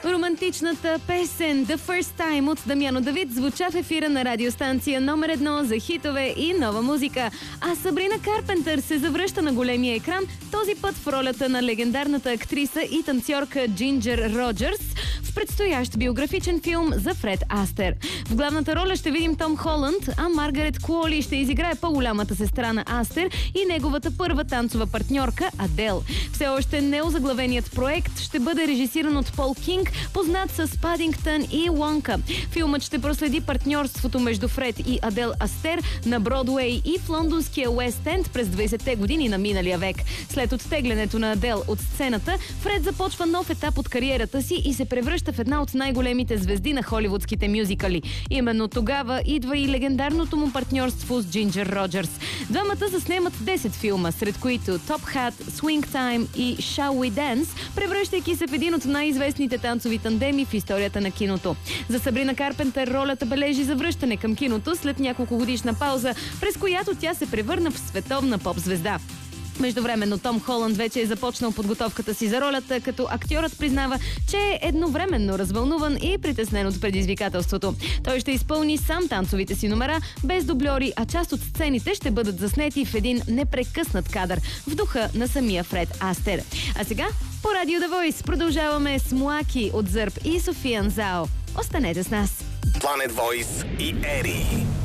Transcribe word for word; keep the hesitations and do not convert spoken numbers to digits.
Романтичната песен The First Time от Дамяно Давид звуча в ефира на радиостанция номер едно за хитове и нова музика. А Сабрина Карпентър се завръща на големия екран, този път в ролята на легендарната актриса и танцорка Джинджер Роджърс в предстоящ биографичен филм за Фред Астер. В главната роля ще видим Том Холанд, а Маргарет Куоли ще изиграе по-голямата сестра на Астер и неговата първа танцова партньорка Адел. Все още неозаглавеният проект ще бъде режисиран от Пол Кинг, познат с Падингтън и Уонка. Филмът ще проследи партньорството между Фред и Адел Астер на Бродуей и в лондонския Уест Енд през двайсетте години на миналия век. След оттеглянето на Адел от сцената, Фред започва нов етап от кариерата си и се превръща в една от най-големите звезди на холивудските мюзикали. Именно тогава идва и легендарното му партньорство с Джинджер Роджърс. Двамата заснемат десет филма, сред които Top Hat, Swing Time и Shall We Dance, превръщайки се в един от най-известните танцови тандеми в историята на киното. За Сабрина Карпентър ролята бележи завръщане към киното след няколко годишна пауза, през която тя се превърна в световна поп-звезда. Междувременно Том Холанд вече е започнал подготовката си за ролята, като актьорът признава, че е едновременно развълнуван и притеснен от предизвикателството. Той ще изпълни сам танцовите си номера, без дубльори, а част от сцените ще бъдат заснети в един непрекъснат кадър, в духа на самия Фред Астер. А сега по Радио The Voice продължаваме с Муаки от Зърб и София Нзао. Останете с нас! Planet Voice и Ери.